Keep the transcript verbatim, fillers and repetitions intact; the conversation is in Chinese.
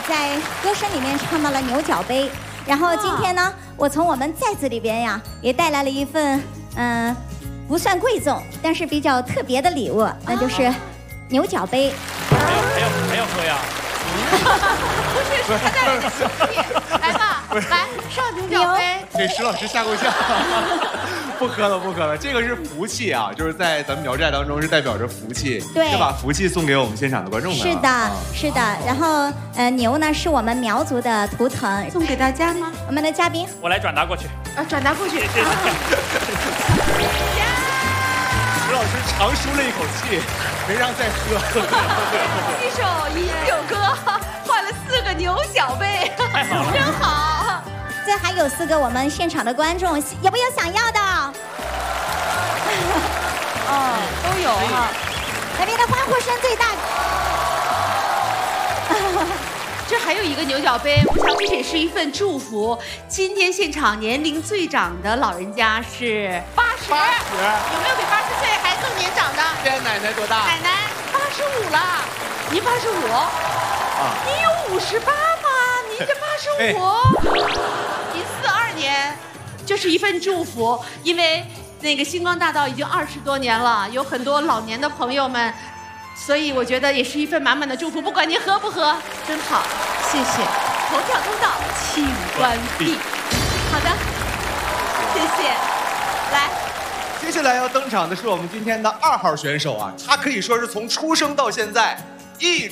在歌声里面唱到了牛角杯，然后今天呢，我从我们在子里边呀，也带来了一份嗯、呃，不算贵重，但是比较特别的礼物，那就是牛角杯。 还要还要还要喝呀？ 不是，是他带来的小品。来吧，来上牛角杯。 给石老师吓够呛。不喝了，不喝了，这个是福气啊，就是在咱们苗寨当中是代表着福气， 对， 就把福气送给我们现场的观众们。 是的，啊、是的。然后，呃，牛呢是我们苗族的图腾， 送给大家吗？ 我们的嘉宾， 我来转达过去。 啊，转达过去。 谢谢。 石老师长舒了一口气，没让再喝。 一首饮酒歌换了四个牛角杯， 太好了， 真好。 这还有四个我们现场的观众，有没有想要的？ 哦，都有哈。 那边的欢呼声最大。 这还有一个牛角杯，我想这也是一份祝福。今天现场年龄最长的老人家是八十， 八十， 有没有比八十岁还更年长的？ 现在奶奶多大？ 奶奶八十五了，您八十五，啊，您有五十八吗？您这八十五，您四二年，就是一份祝福，因为那个星光大道已经二十多年了，有很多老年的朋友们。所以我觉得也是一份满满的祝福，不管您喝不喝，真好，谢谢。投票通道请关闭。好的，谢谢。来， 接下来要登场的是我们今天的二号选手啊，他可以说是从出生到现在一。